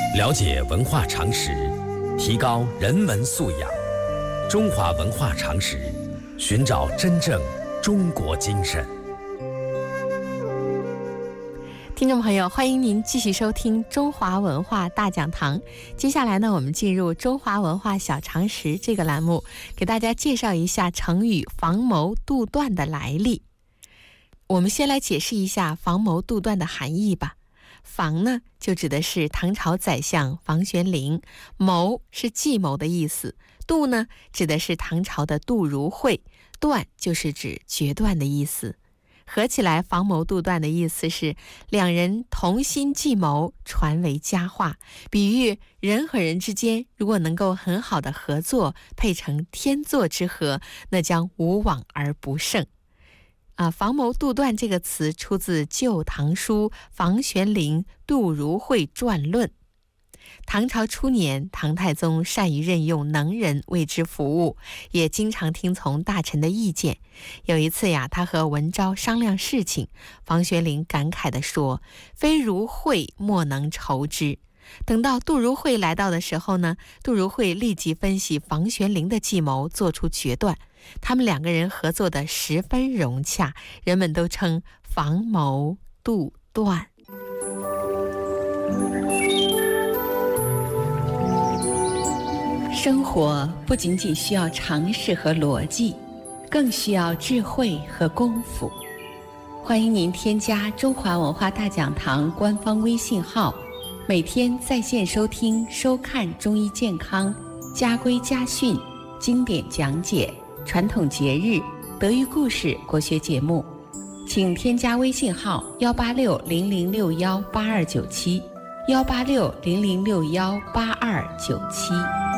了解文化常识，提高人文素养。中华文化常识，寻找真正中国精神。 听众朋友，欢迎您继续收听中华文化大讲堂。接下来呢，我们进入中华文化小常识这个栏目，给大家介绍一下成语防谋杜断的来历。我们先来解释一下防谋杜断的含义吧。防呢，就指的是唐朝宰相房玄龄；谋是计谋的意思；杜呢，指的是唐朝的杜如晦；断就是指决断的意思。合起来，防谋杜断的意思是两人同心计谋，传为佳话，比喻人和人之间如果能够很好的合作，配成天作之合，那将无往而不胜。防谋杜断这个词出自《旧唐书·房玄龄杜如晦传论》。唐朝初年，唐太宗善于任用能人为之服务，也经常听从大臣的意见。有一次呀，他和文昭商量事情，房玄龄感慨地说：“非如晦，莫能筹之。”等到杜如晦来到的时候呢，杜如晦立即分析房玄龄的计谋，做出决断。他们两个人合作得十分融洽，人们都称防谋杜断。生活不仅仅需要常识和逻辑，更需要智慧和功夫。欢迎您添加中华文化大讲堂官方微信号，每天在线收听收看中医健康、家规家训、经典讲解、传统节日、德育故事国学节目。请添加微信号18600618297，18600618297。